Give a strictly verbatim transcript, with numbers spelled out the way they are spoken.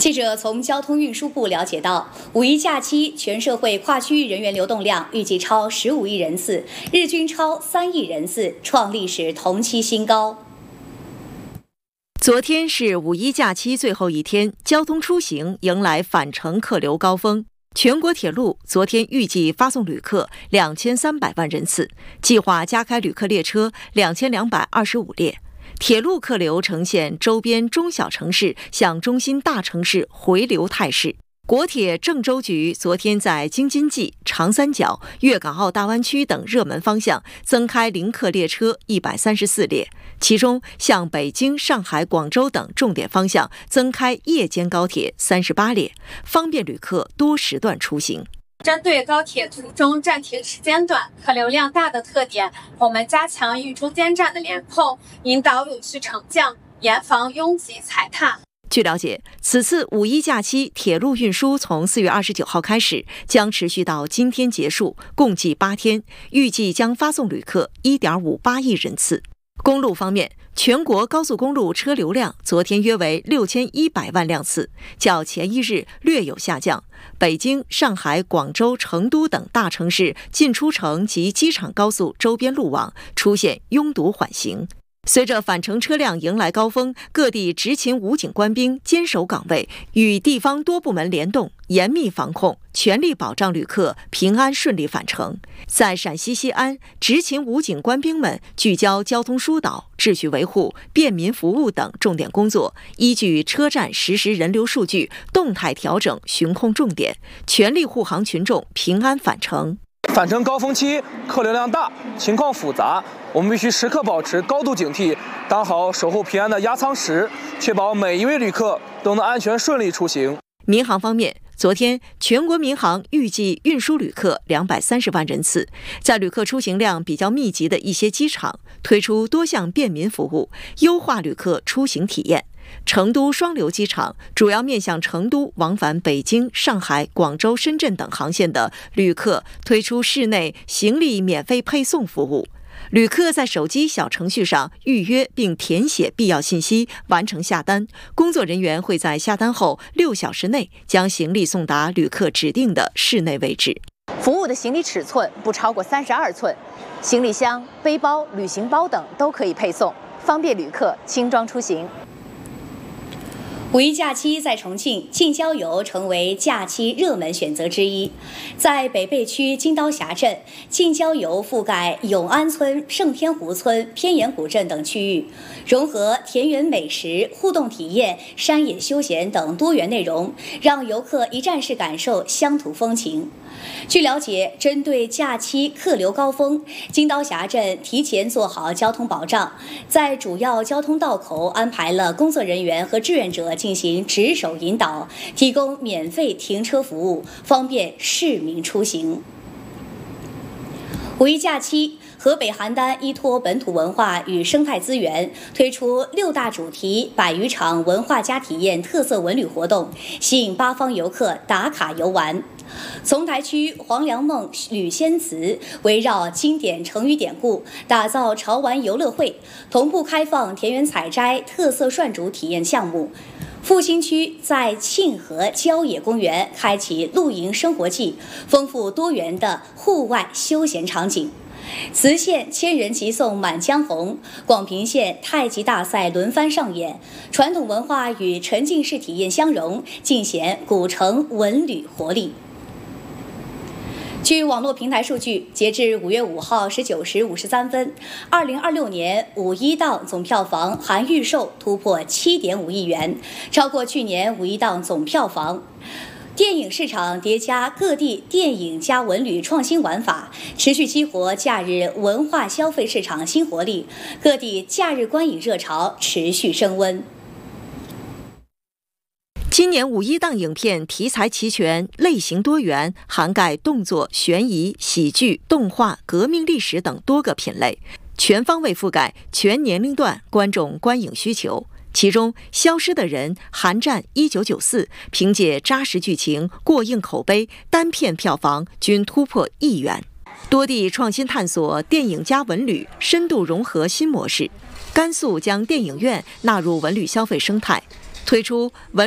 记者从交通运输部了解到，五一假期全社会跨区域人员流动量预计超十五亿人次，日均超三亿人次，创历史同期新高。 昨天是五一假期最后一天，交通出行迎来返程客流高峰。全国铁路昨天预计发送旅客两千三百万人次，计划加开旅客列车两千两百二十五列。铁路客流呈现周边中小城市向中心大城市回流态势。国铁郑州局昨天在京津冀、长三角、粤港澳大湾区等热门方向增开临客列车一百三十四列，其中向北京、上海、广州等重点方向增开夜间高铁三十八列，方便旅客多时段出行。 针对高铁途中站停时间短、客流量大的特点，我们加强与中间站的联控，引导有序乘降，严防拥挤踩踏。 据了解，此次五一假期铁路运输从四月二十九号开始，将持续到今天结束，共计八天，预计将发送旅客一点五八亿人次。公路方面，全国高速公路车流量昨天约为六千一百万辆次，较前一日略有下降。北京、上海、广州、成都等大城市进出城及机场高速周边路网出现拥堵缓行。随着返程车辆迎来高峰，各地执勤武警官兵坚守岗位，与地方多部门联动，严密防控，全力保障旅客平安顺利返程。在陕西西安，执勤武警官兵们聚焦交通疏导、秩序维护、便民服务等重点工作，依据车站实时人流数据，动态调整巡控重点，全力护航群众平安返程。 返程高峰期客流量大，情况复杂，我们必须时刻保持高度警惕，当好守护平安的压舱石，确保每一位旅客都能安全顺利出行。 民航方面，昨天全国民航预计运输旅客两百三十万人次，在旅客出行量比较密集的一些机场推出多项便民服务，优化旅客出行体验。成都双流机场主要面向成都往返北京、上海、广州、深圳等航线的旅客推出室内行李免费配送服务。旅客在手机小程序上预约并填写必要信息，完成下单，工作人员会在下单后六小时内将行李送达旅客指定的室内位置。 服务的行李尺寸不超过三十二寸，行李箱、背包、旅行包等都可以配送，方便旅客轻装出行。 五一假期在重庆，近郊游成为假期热门选择之一。在北碚区金刀峡镇，近郊游覆盖永安村、盛天湖村、偏岩古镇等区域，融合田园美食、互动体验、山野休闲等多元内容，让游客一站式感受乡土风情。据了解，针对假期客流高峰，金刀峡镇提前做好交通保障，在主要交通道口安排了工作人员和志愿者进行值守引导，提供免费停车服务，方便市民出行。五一假期，河北邯郸依托本土文化与生态资源，推出六大主题百余场文化加体验特色文旅活动，吸引八方游客打卡游玩。丛台区黄粱梦吕仙祠围绕经典成语典故，打造潮玩游乐会，同步开放田园采摘、特色涮煮体验项目。复兴区在沁河郊野公园开启露营生活季，丰富多元的户外休闲场景。磁县千人齐颂《满江红》，广平县太极大赛轮番上演，传统文化与沉浸式体验相融，尽显古城文旅活力。据网络平台数据，截至五月五号十九时五十三分，二零二六年五一档总票房含预售突破七点五亿元，超过去年五一档总票房。电影市场叠加各地电影加文旅创新玩法，持续激活假日文化消费市场新活力，各地假日观影热潮持续升温。 今年五一档影片题材齐全，类型多元，涵盖动作、悬疑、喜剧、动画、革命历史等多个品类，全方位覆盖全年龄段观众观影需求。其中，《消失的人》《寒战一九九四》凭借扎实剧情、过硬口碑，单片票房均突破亿元。多地创新探索电影加文旅，深度融合新模式。甘肃将电影院纳入文旅消费生态，推出文